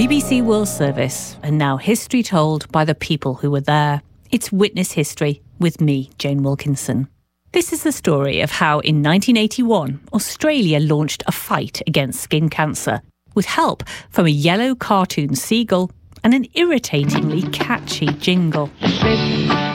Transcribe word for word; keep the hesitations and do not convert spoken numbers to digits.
B B C World Service, and now history told by the people who were there. It's Witness History with me, Jane Wilkinson. This is the story of how in nineteen eighty-one, Australia launched a fight against skin cancer with help from a yellow cartoon seagull and an irritatingly catchy jingle.